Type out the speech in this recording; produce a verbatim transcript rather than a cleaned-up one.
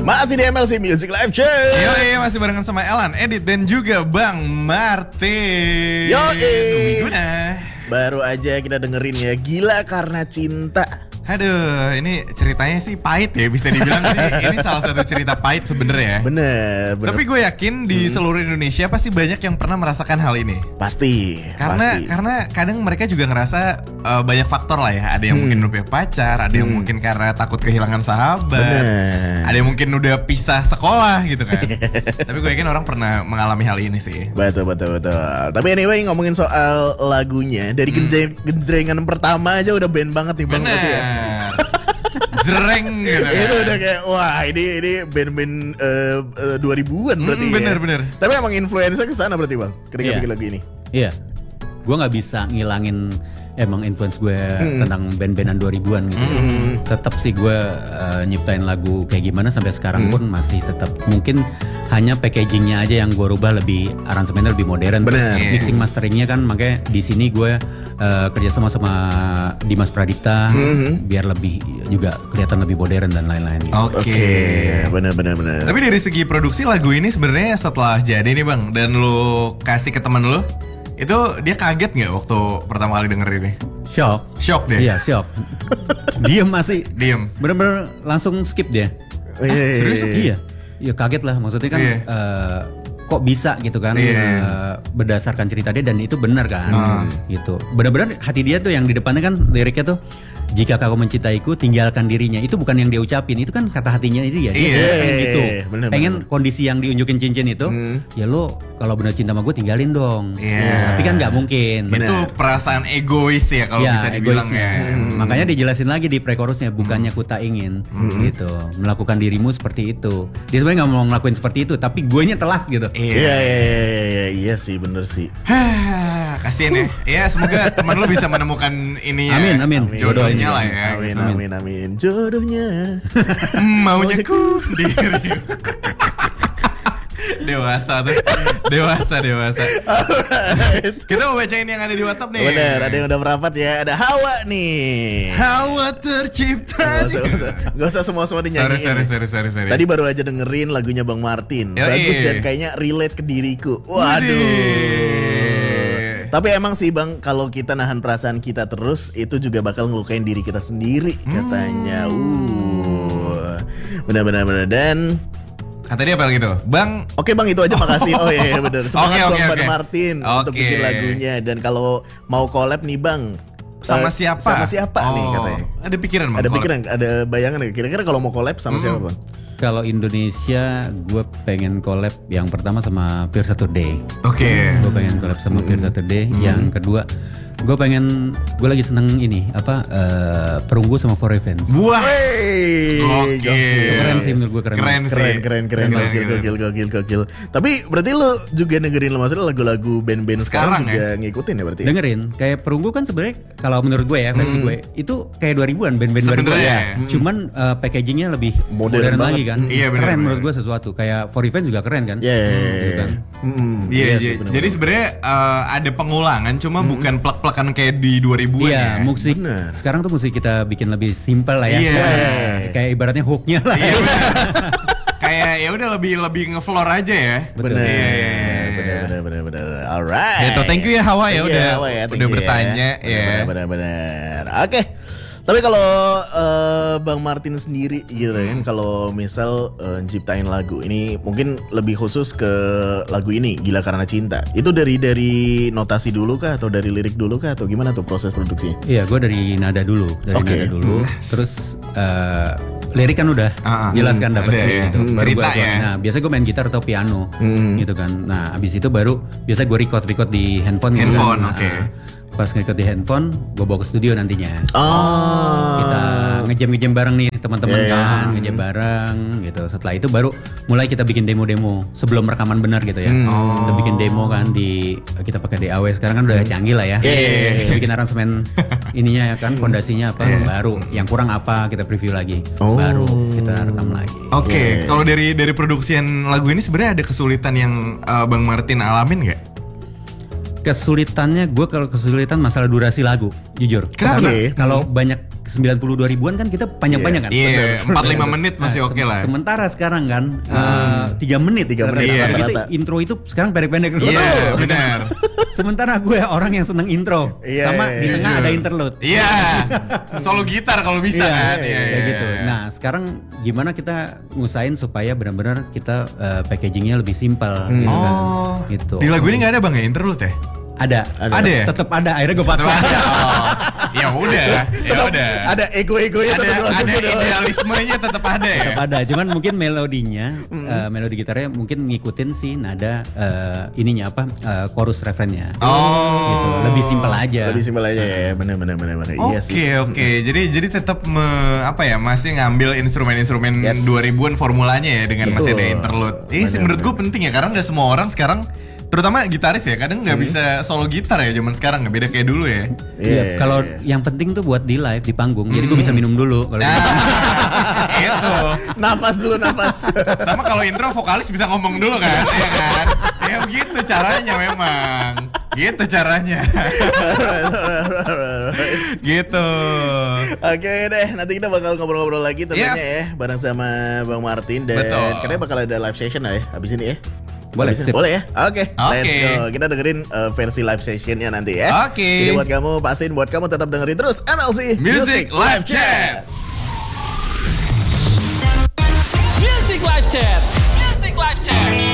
Masih di M L C Music Live Show. Yoi, masih barengan sama Elan, Edit dan juga Bang Martin. Yoi. Gimana? Baru aja kita dengerin ya, Gila Karena Cinta. Aduh, ini ceritanya sih pahit ya, bisa dibilang sih. Ini salah satu cerita pahit sebenarnya ya. Bener, bener. Tapi gue yakin di hmm. seluruh Indonesia pasti banyak yang pernah merasakan hal ini. Pasti. Karena pasti. karena kadang mereka juga ngerasa uh, banyak faktor lah ya. Ada yang hmm. mungkin udah punya pacar, ada yang hmm. mungkin karena takut kehilangan sahabat, bener. Ada yang mungkin udah pisah sekolah gitu kan. Tapi gue yakin orang pernah mengalami hal ini sih. Betul, betul, betul. Tapi anyway, ngomongin soal lagunya, dari hmm. genjrengan pertama aja udah band banget nih Bang. Berarti ya. Jreng gitu kan. Itu udah kayak wah ini ini band-band uh, uh, dua ribuan berarti. Mm, bener, ya. bener. Tapi emang influencer ke sana berarti Bang ketika yeah. bikin lagu ini. Iya. Yeah. Gue nggak bisa ngilangin emang influence gue mm. tentang band-bandan dua ribuan gitu. Mm. Tetap sih gue uh, nyiptain lagu kayak gimana sampai sekarang mm. pun masih tetap. Mungkin hanya packagingnya aja yang gue rubah, lebih aransemennya lebih modern. Bener. Terus mixing masteringnya kan makanya di sini gue uh, kerja sama sama Dimas Pradipta mm-hmm. biar lebih juga kelihatan lebih modern dan lain-lain. Gitu. Oke, okay. benar benar benar. Tapi dari segi produksi lagu ini sebenarnya setelah jadi nih Bang dan lu kasih ke teman lu, itu dia kaget nggak waktu pertama kali denger ini? Shock. Shock deh. Iya, shock. Diem masih. Diem. Bener-bener langsung skip dia. Oh, iya, iya, serius? Iya. Iya kaget lah. Maksudnya kan iya. uh, kok bisa gitu kan iya. uh, berdasarkan cerita dia dan itu benar kan. Hmm. Gitu. Benar-benar hati dia tuh yang di depannya kan liriknya tuh, jika kau mencintaiku tinggalkan dirinya. Itu bukan yang dia ucapin, itu kan kata hatinya itu ya. Dia iya. pengen gitu. Bener, pengen bener. kondisi yang diunjukin cincin itu. Hmm. Ya lo kalau benar cinta sama gue tinggalin dong. Iya. Ya, tapi kan nggak mungkin. Bener. Itu perasaan egois ya kalau ya, bisa dibilang egoisnya. ya. Hmm. Makanya dijelasin lagi di pre-chorusnya, bukannya ku tak ingin hmm. gitu melakukan dirimu seperti itu. Dia sebenarnya nggak mau ngelakuin seperti itu, tapi guenya telat gitu. Iya iya iya iya iya sih bener sih. Kasian ya. Ya semoga teman lu bisa menemukan ini ya. Amin amin. Jodohnya lah ya. Amin amin amin. amin. Jodohnya. Maunya ku diri. Dewasa tuh. Dewasa dewasa. Alright. Kita mau bacain yang ada di WhatsApp nih. Bener, ada yang udah merapat ya. Ada Hawa nih. Hawa tercipta. Gak usah, gak usah, gak usah semua-semua dinyanyiin. Sorry, sorry, sorry, sorry. Tadi baru aja dengerin lagunya Bang Martin. Yoi. Bagus dan kayaknya relate ke diriku. Waduh. Wih. Tapi emang sih Bang, kalau kita nahan perasaan kita terus, itu juga bakal ngelukain diri kita sendiri katanya. Uh, benar-benar benar. Dan kata dia apa gitu? Bang. Oke Bang, itu aja makasih. Oh iya, iya benar. Semangat okay, Bang okay, pada okay. Martin okay. untuk bikin lagunya. Dan kalau mau collab nih Bang, sama uh, siapa? Sama siapa oh, nih katanya? Ada pikiran Bang? Ada pikiran, ada bayangan nih. Kira-kira kalau mau collab sama hmm. siapa Bang? Kalau Indonesia, gue pengen collab yang pertama sama Pure Saturday. Oke. Okay. Gue pengen collab sama mm. Pure Saturday. Mm. Yang kedua, gue pengen, gue lagi seneng ini apa uh, Perunggu sama For Revenge. Wah, oke, okay. Keren sih menurut gue, keren. Keren, keren, keren, keren, keren, gokil, gokil, gokil, gokil. Tapi berarti lo juga dengerin lo maksudnya lagu-lagu band-band sekarang, sekarang juga ya? Ngikutin ya berarti? Dengerin, kayak Perunggu kan sebenarnya kalau menurut gue ya versi hmm. gue itu kayak dua ribuan band-band dua ribuan ya. Hmm. Cuman uh, packagingnya lebih modern, modern lagi kan. Iya, bener, keren bener. Menurut gue sesuatu. Kayak For Revenge juga keren kan? Iya, yeah, hmm, gitu kan. Hmm, iya, yes, iya. Jadi sebenarnya uh, ada pengulangan, cuma hmm. bukan plak-plakan kayak di dua ribuan iya, ya. musik. Bener. Sekarang tuh musik kita bikin lebih simpel lah ya. Iya. Yeah. Kayak ibaratnya hooknya lah. Iya. Kayak ya udah lebih lebih ngefloor aja ya. Benar. Iya. Benar benar benar benar. Alright. Gitu, thank you ya Hawa ya udah Hawa ya, udah bertanya ya. Benar benar. Oke. Tapi kalau uh, Bang Martin sendiri gitu kan, kalau misal uh, ciptain lagu ini mungkin lebih khusus ke lagu ini Gila Karena Cinta. Itu dari dari notasi dulu kah atau dari lirik dulu kah atau gimana tuh proses produksinya? Iya, gue dari nada dulu, dari okay. nada dulu. Terus uh, lirik kan udah uh, jelas kan dapat ya, gitu. Hmm, baru cerita gua, ya. Nah, biasa gue main gitar atau piano hmm. gitu kan. Nah, abis itu baru biasa gue record record di handphone. Handphone, kan. oke. Okay. Nah, pas ngerecord di handphone, gue bawa ke studio nantinya. Oh. Kita ngejam-ngejam bareng nih teman-teman yeah, kan, yeah. ngejam bareng gitu. Setelah itu baru mulai kita bikin demo-demo sebelum rekaman benar gitu ya. Oh. Kita bikin demo kan di kita pakai D A W sekarang kan udah canggih lah ya. Yeah, yeah, yeah. Kita bikin aransemen ininya ya kan, fondasinya apa yeah. baru, yang kurang apa kita preview lagi, oh. baru kita rekam lagi. Oke, okay. yeah. Kalau dari dari produksian lagu ini sebenarnya ada kesulitan yang uh, Bang Martin alamin nggak? Kesulitannya gue kalau kesulitan masalah durasi lagu, jujur. Kenapa? Karena kalau banyak sembilan puluh dua ribuan kan kita panjang-panjang kan. Iya, empat puluh lima menit masih oke lah. Sementara sekarang kan uh, tiga menit. tiga menit Rata-rata rata-rata. itu intro itu sekarang pendek-pendek. Iya, benar. Sementara gue orang yang seneng intro, Iya, sama iya, di tengah jujur. ada interlude. Iya. Solo gitar kalau bisa Iya, kan. iya, Iya, gitu. Nah, sekarang gimana kita ngusahain supaya benar-benar kita uh, packagingnya lebih simpel gitu kan. Oh. Gitu. Di lagu ini nggak ada Bang ya interlude ya? Ada. Ada ya? Tetap ada. Akhirnya gue paksa. Oh, ya udah, ya udah. Ada ego-egonya Ada, tetap ada masukin ya. idealismenya tetap ada ya. Tetap ada. Cuman mungkin melodinya, uh, melodi gitarnya mungkin ngikutin si nada uh, ininya apa, uh, chorus referennya. Oh. Gitu. Lebih simpel aja. Lebih simpel aja ya, bener-bener bener-bener. Iya Oke sih. oke, jadi jadi tetap me- apa ya masih ngambil instrumen-instrumen Yes. dua ribuan formulanya ya dengan Betul. masih ada interlude. Ini sih Bener, menurut gue bener. penting ya karena nggak semua orang sekarang, terutama gitaris ya kadang nggak bisa solo gitar ya zaman sekarang nggak beda kayak dulu ya. Iya, kalau yang penting tuh buat di live di panggung. Jadi gue bisa minum dulu kalau Nah, itu. Nafas dulu, nafas. Sama kalau intro vokalis bisa ngomong dulu kan, ya kan? Ya begitu caranya memang. Gitu caranya. Gitu. Oke deh, nanti kita bakal ngobrol-ngobrol lagi tentunya Yes. ya, bareng sama Bang Martin dan Betul. katanya bakal ada live session lah ya habis ini ya. Boleh, Habis ini? sip. Boleh ya? Oke, let's Oke. go. Kita dengerin uh, versi live sessionnya nanti ya. Oke. Jadi buat kamu, pastiin buat kamu tetap dengerin terus M L C Music Live Chat. Music Live Chat. Music Live Chat.